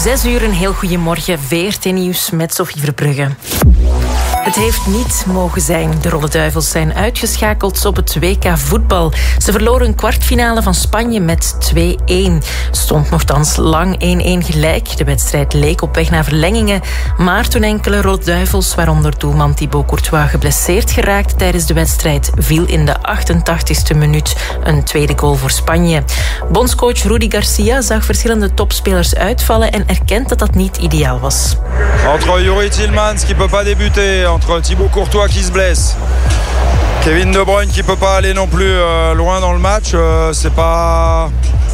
6 uur, een heel goeiemorgen. VRT Nieuws met Sophie Verbrugge. Het heeft niet mogen zijn. De Rolle Duivels zijn uitgeschakeld op het WK voetbal. Ze verloren een kwartfinale van Spanje met 2-1. Stond nogthans lang 1-1 gelijk. De wedstrijd leek op weg naar verlengingen. Maar toen enkele Rolle Duivels, waaronder doelman Thibaut Courtois, geblesseerd geraakt tijdens de wedstrijd, viel in de 88ste minuut een tweede goal voor Spanje. Bondscoach Rudi Garcia zag verschillende topspelers uitvallen en erkent dat dat niet ideaal was. Entre Youri Tielemans qui peut pas débuter, entre Thibaut Courtois qui se blesse, Kevin De Bruyne qui peut pas aller non plus loin dans le match, c'est pas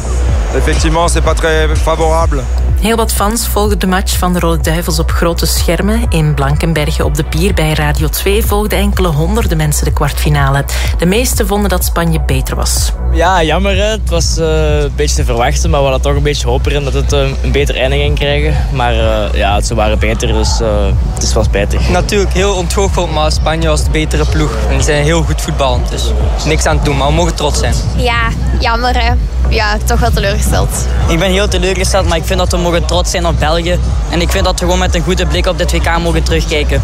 très favorable. Heel wat fans volgden de match van de Rolle Duivels op grote schermen. In Blankenberge op de Pier bij Radio 2 volgden enkele honderden mensen de kwartfinale. De meesten vonden dat Spanje beter was. Ja, jammer. Hè. Het was een beetje te verwachten, maar we hadden toch een beetje hoop erin dat het een beter einde ging krijgen. Maar ze waren beter, dus het is wel spijtig. Natuurlijk heel ontgoocheld, maar Spanje was de betere ploeg. En die zijn heel goed voetballend, dus niks aan het doen, maar we mogen trots zijn. Ja, jammer hè. Ja, toch wel teleurgesteld. Ik ben heel teleurgesteld, maar ik vind dat we mogen trots zijn op België. En ik vind dat we gewoon met een goede blik op dit WK mogen terugkijken.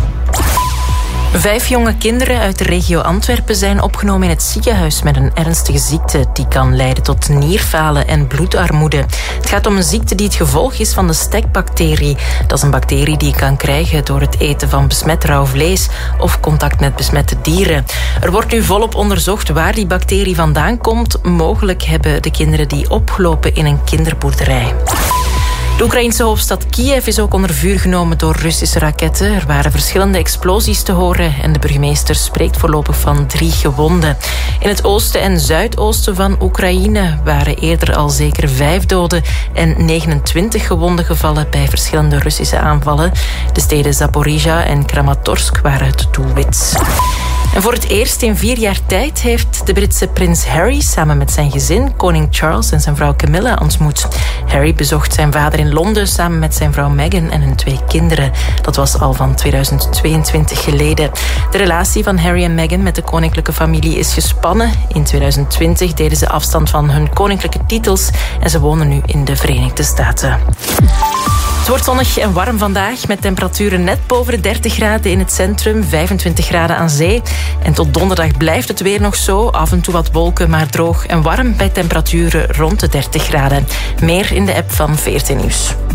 5 jonge kinderen uit de regio Antwerpen zijn opgenomen in het ziekenhuis met een ernstige ziekte die kan leiden tot nierfalen en bloedarmoede. Het gaat om een ziekte die het gevolg is van de stekbacterie. Dat is een bacterie die je kan krijgen door het eten van besmet rauw vlees of contact met besmette dieren. Er wordt nu volop onderzocht waar die bacterie vandaan komt. Mogelijk hebben de kinderen die opgelopen in een kinderboerderij. De Oekraïnse hoofdstad Kiev is ook onder vuur genomen door Russische raketten. Er waren verschillende explosies te horen en de burgemeester spreekt voorlopig van 3 gewonden. In het oosten en zuidoosten van Oekraïne waren eerder al zeker 5 doden en 29 gewonden gevallen bij verschillende Russische aanvallen. De steden Zaporizhia en Kramatorsk waren het doelwit. En voor het eerst in 4 jaar tijd heeft de Britse prins Harry samen met zijn gezin koning Charles en zijn vrouw Camilla ontmoet. Harry bezocht zijn vader in Londen samen met zijn vrouw Meghan en hun 2 kinderen. Dat was al van 2022 geleden. De relatie van Harry en Meghan met de koninklijke familie is gespannen. In 2020 deden ze afstand van hun koninklijke titels en ze wonen nu in de Verenigde Staten. Het wordt zonnig en warm vandaag met temperaturen net boven de 30 graden in het centrum, 25 graden aan zee. En tot donderdag blijft het weer nog zo. Af en toe wat wolken, maar droog en warm bij temperaturen rond de 30 graden. Meer in de app van VRT Nieuws.